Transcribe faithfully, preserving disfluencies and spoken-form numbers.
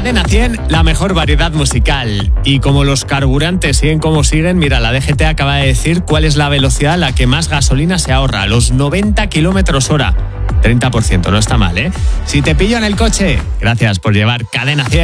Cadena cien, la mejor variedad musical. Y como los carburantes siguen como siguen, mira, la D G T acaba de decir cuál es la velocidad a la que más gasolina se ahorra, a los noventa kilómetros hora. treinta por ciento, no está mal, ¿eh? Si te pillo en el coche, gracias por llevar Cadena cien.